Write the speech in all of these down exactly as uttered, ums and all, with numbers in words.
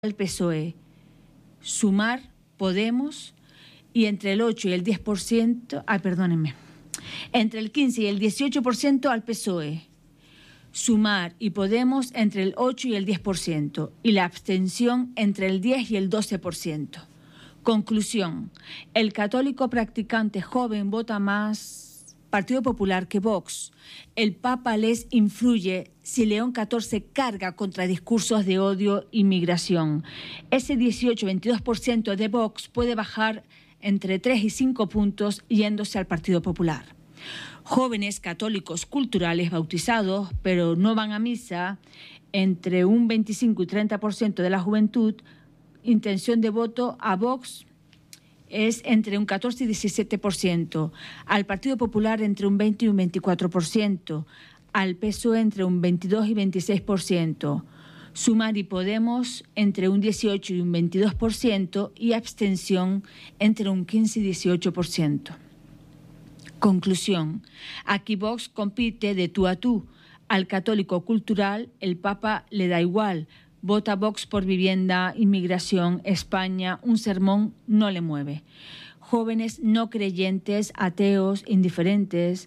el P S O E, Sumar, Podemos, y entre el ocho y el diez por ciento, ah, perdónenme, entre el quince y el dieciocho por ciento al P S O E, Sumar y Podemos entre el ocho y el diez por ciento, y la abstención entre el diez y el doce por ciento. Conclusión: el católico practicante joven vota más Partido Popular que Vox. El Papa les influye si León catorce carga contra discursos de odio y migración. Ese dieciocho a veintidós por ciento de Vox puede bajar entre tres y cinco puntos yéndose al Partido Popular. Jóvenes católicos culturales bautizados, pero no van a misa, entre un veinticinco y treinta por ciento de la juventud, intención de voto a Vox es entre un catorce y diecisiete por ciento, al Partido Popular entre un veinte y un veinticuatro por ciento, al P S O E entre un veintidós y veintiséis por ciento, Sumar y Podemos entre un dieciocho y un veintidós por ciento y abstención entre un quince y dieciocho por ciento. Conclusión: aquí Vox compite de tú a tú. Al católico cultural el Papa le da igual. Vota Vox por vivienda, inmigración, España, un sermón no le mueve. Jóvenes no creyentes, ateos, indiferentes,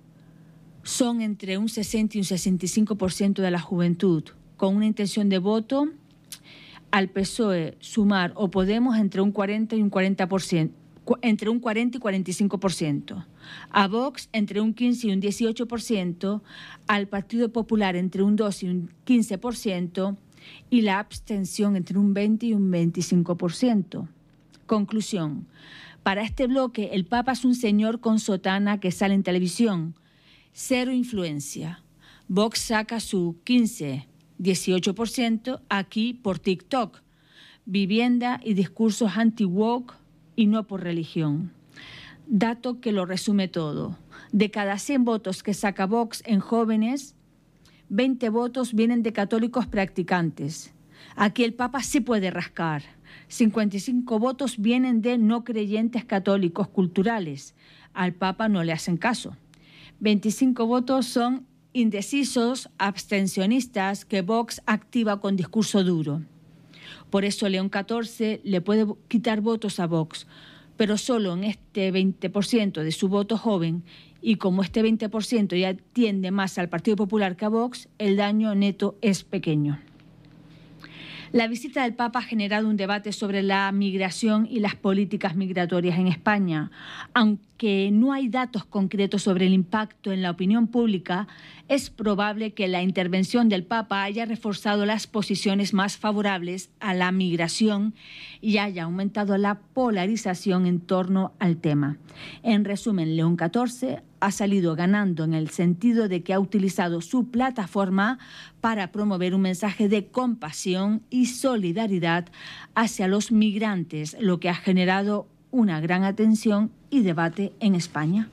son entre un sesenta y un sesenta y cinco por ciento de la juventud, con una intención de voto al P S O E, Sumar o Podemos entre un cuarenta y un cuarenta por ciento, entre un cuarenta y cuarenta y cinco por ciento, a Vox entre un quince y un dieciocho por ciento, al Partido Popular entre un doce y un quince por ciento, y la abstención entre un veinte y un veinticinco por ciento. Conclusión: para este bloque el Papa es un señor con sotana que sale en televisión. Cero influencia. Vox saca su quince, dieciocho por ciento aquí por TikTok. Vivienda y discursos anti-woke y no por religión. Dato que lo resume todo. De cada cien votos que saca Vox en jóvenes, veinte votos vienen de católicos practicantes. Aquí el Papa sí puede rascar. cincuenta y cinco votos vienen de no creyentes católicos culturales. Al Papa no le hacen caso. veinticinco votos son indecisos, abstencionistas, que Vox activa con discurso duro. Por eso León catorce le puede quitar votos a Vox, pero solo en este veinte por ciento de su voto joven. Y como este veinte por ciento ya tiende más al Partido Popular que a Vox, el daño neto es pequeño. La visita del Papa ha generado un debate sobre la migración y las políticas migratorias en España. Aunque no hay datos concretos sobre el impacto en la opinión pública, es probable que la intervención del Papa haya reforzado las posiciones más favorables a la migración y haya aumentado la polarización en torno al tema. En resumen, León catorce ha salido ganando en el sentido de que ha utilizado su plataforma para promover un mensaje de compasión y solidaridad hacia los migrantes, lo que ha generado una gran atención y debate en España.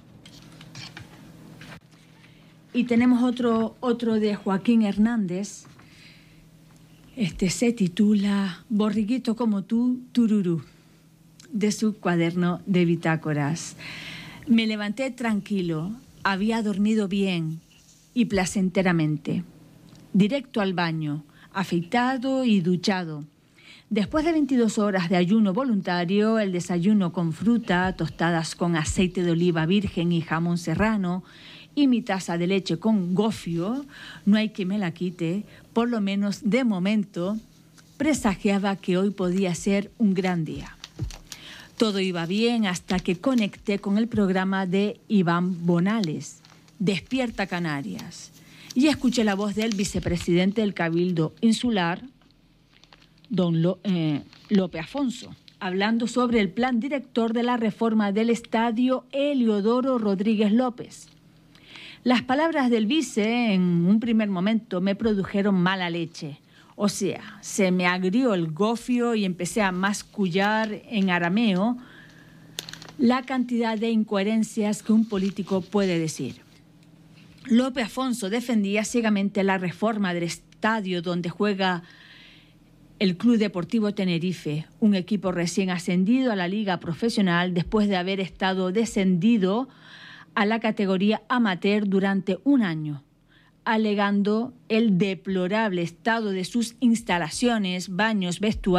Y tenemos otro, otro de Joaquín Hernández. Este se titula Borriguito como tú, tururú, de su cuaderno de bitácoras. Me levanté tranquilo, había dormido bien y placenteramente. Directo al baño, afeitado y duchado. Después de veintidós horas de ayuno voluntario, el desayuno con fruta, tostadas con aceite de oliva virgen y jamón serrano y mi taza de leche con gofio, no hay que me la quite, por lo menos de momento, presagiaba que hoy podía ser un gran día. Todo iba bien hasta que conecté con el programa de Iván Bonales, Despierta Canarias, y escuché la voz del vicepresidente del Cabildo Insular, don Lo, eh, Lope Afonso, hablando sobre el plan director de la reforma del estadio Heliodoro Rodríguez López. Las palabras del vice en un primer momento me produjeron mala leche. O sea, se me agrió el gofio y empecé a mascullar en arameo la cantidad de incoherencias que un político puede decir. Lope Afonso defendía ciegamente la reforma del estadio donde juega el Club Deportivo Tenerife, un equipo recién ascendido a la liga profesional después de haber estado descendido a la categoría amateur durante un año. alegando el deplorable estado de sus instalaciones, baños, vestuarios